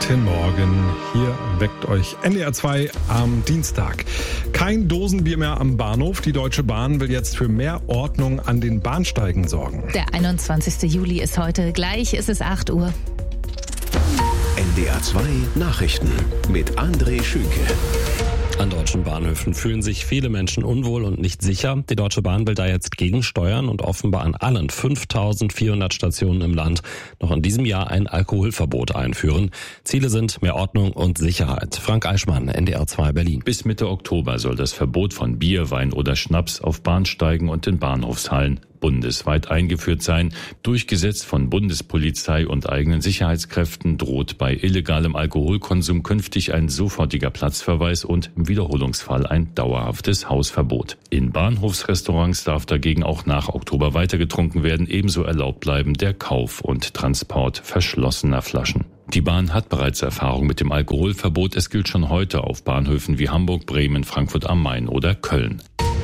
Guten Morgen, hier weckt euch NDR 2 am Dienstag. Kein Dosenbier mehr am Bahnhof. Die Deutsche Bahn will jetzt für mehr Ordnung an den Bahnsteigen sorgen. Der 21. Juli ist heute. Gleich ist es 8 Uhr. NDR 2 Nachrichten mit André Schünke. An deutschen Bahnhöfen fühlen sich viele Menschen unwohl und nicht sicher. Die Deutsche Bahn will da jetzt gegensteuern und offenbar an allen 5.400 Stationen im Land noch in diesem Jahr ein Alkoholverbot einführen. Ziele sind mehr Ordnung und Sicherheit. Frank Eichmann, NDR 2 Berlin. Bis Mitte Oktober soll das Verbot von Bier, Wein oder Schnaps auf Bahnsteigen und in Bahnhofshallen bundesweit eingeführt sein. Durchgesetzt von Bundespolizei und eigenen Sicherheitskräften droht bei illegalem Alkoholkonsum künftig ein sofortiger Platzverweis und im Wiederholungsfall ein dauerhaftes Hausverbot. In Bahnhofsrestaurants darf dagegen auch nach Oktober weiter getrunken werden. Ebenso erlaubt bleiben der Kauf und Transport verschlossener Flaschen. Die Bahn hat bereits Erfahrung mit dem Alkoholverbot. Es gilt schon heute auf Bahnhöfen wie Hamburg, Bremen, Frankfurt am Main oder Köln.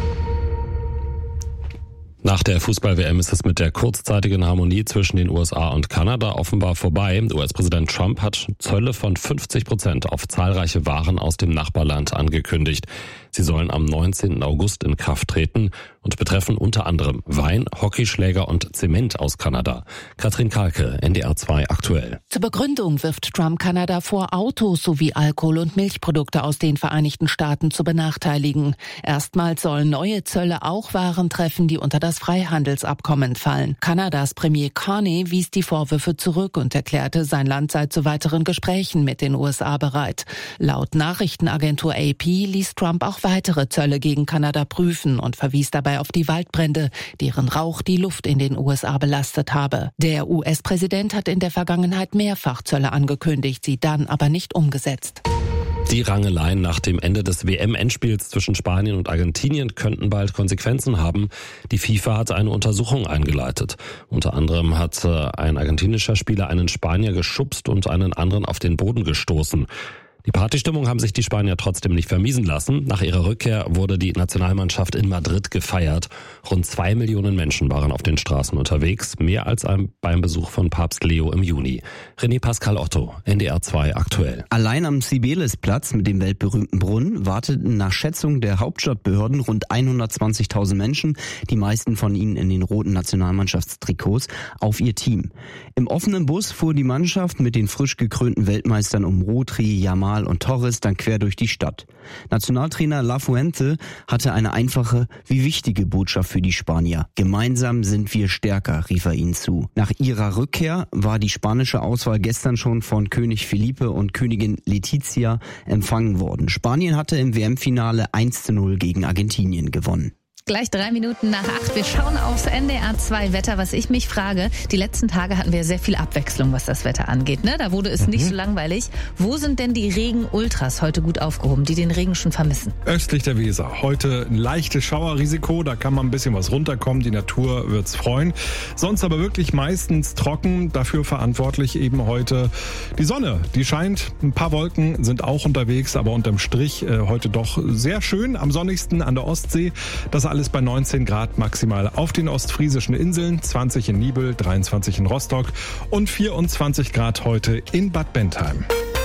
Nach der Fußball-WM ist es mit der kurzzeitigen Harmonie zwischen den USA und Kanada offenbar vorbei. US-Präsident Trump hat Zölle von 50% auf zahlreiche Waren aus dem Nachbarland angekündigt. Sie sollen am 19. August in Kraft treten und betreffen unter anderem Wein, Hockeyschläger und Zement aus Kanada. Katrin Kalke, NDR 2 aktuell. Zur Begründung wirft Trump Kanada vor, Autos sowie Alkohol- und Milchprodukte aus den Vereinigten Staaten zu benachteiligen. Erstmals sollen neue Zölle auch Waren treffen, die unter das Freihandelsabkommen fallen. Kanadas Premier Carney wies die Vorwürfe zurück und erklärte, sein Land sei zu weiteren Gesprächen mit den USA bereit. Laut Nachrichtenagentur AP ließ Trump auch weitere Zölle gegen Kanada prüfen und verwies dabei auf die Waldbrände, deren Rauch die Luft in den USA belastet habe. Der US-Präsident hat in der Vergangenheit mehrfach Zölle angekündigt, sie dann aber nicht umgesetzt. Die Rangeleien nach dem Ende des WM-Endspiels zwischen Spanien und Argentinien könnten bald Konsequenzen haben. Die FIFA hat eine Untersuchung eingeleitet. Unter anderem hat ein argentinischer Spieler einen Spanier geschubst und einen anderen auf den Boden gestoßen. Die Partystimmung haben sich die Spanier trotzdem nicht vermiesen lassen. Nach ihrer Rückkehr wurde die Nationalmannschaft in Madrid gefeiert. Rund 2 Millionen Menschen waren auf den Straßen unterwegs, mehr als beim Besuch von Papst Leo im Juni. René Pascal Otto, NDR 2 aktuell. Allein am Sibelisplatz mit dem weltberühmten Brunnen warteten nach Schätzung der Hauptstadtbehörden rund 120.000 Menschen, die meisten von ihnen in den roten Nationalmannschaftstrikots, auf ihr Team. Im offenen Bus fuhr die Mannschaft mit den frisch gekrönten Weltmeistern um Rodri, Yamal und Torres dann quer durch die Stadt. Nationaltrainer Lafuente hatte eine einfache wie wichtige Botschaft für die Spanier. Gemeinsam sind wir stärker, rief er ihnen zu. Nach ihrer Rückkehr war die spanische Auswahl gestern schon von König Felipe und Königin Letizia empfangen worden. Spanien hatte im WM-Finale 1:0 gegen Argentinien gewonnen. Gleich 3 Minuten nach 8. Wir schauen aufs NDR 2 Wetter. Was ich mich frage, die letzten Tage hatten wir sehr viel Abwechslung, was das Wetter angeht. Ne? Da wurde es nicht so langweilig. Wo sind denn die Regen-Ultras heute gut aufgehoben, die den Regen schon vermissen? Östlich der Weser. Heute ein leichtes Schauerrisiko. Da kann man ein bisschen was runterkommen. Die Natur wird's freuen. Sonst aber wirklich meistens trocken. Dafür verantwortlich eben heute die Sonne. Die scheint. Ein paar Wolken sind auch unterwegs. Aber unterm Strich heute doch sehr schön. Am sonnigsten an der Ostsee. Das alles bei 19 Grad maximal auf den ostfriesischen Inseln, 20 in Nibel, 23 in Rostock und 24 Grad heute in Bad Bentheim.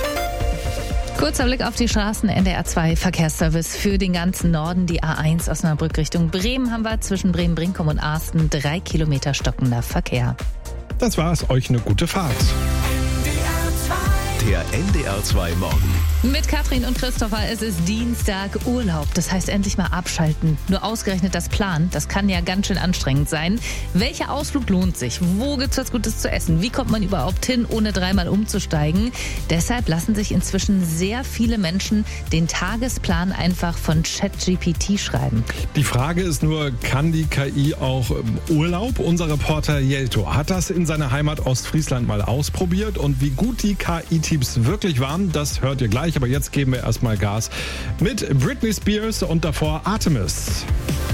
Kurzer Blick auf die Straßen, NDR 2 Verkehrsservice für den ganzen Norden. Die A1 Osnabrück Richtung Bremen haben wir zwischen Bremen-Brinkum und Arsten 3 Kilometer stockender Verkehr. Das war's, euch eine gute Fahrt. Der NDR 2 Morgen. Mit Katrin und Christopher, es ist Dienstag, Urlaub. Das heißt endlich mal abschalten. Nur ausgerechnet das Planen, das kann ja ganz schön anstrengend sein. Welcher Ausflug lohnt sich? Wo gibt's was Gutes zu essen? Wie kommt man überhaupt hin, ohne dreimal umzusteigen? Deshalb lassen sich inzwischen sehr viele Menschen den Tagesplan einfach von ChatGPT schreiben. Die Frage ist nur, kann die KI auch Urlaub? Unser Reporter Jelto hat das in seiner Heimat Ostfriesland mal ausprobiert. Und wie gut die KI-Tipps wirklich waren, das hört ihr gleich. Aber jetzt geben wir erstmal Gas mit Britney Spears und davor Artemis.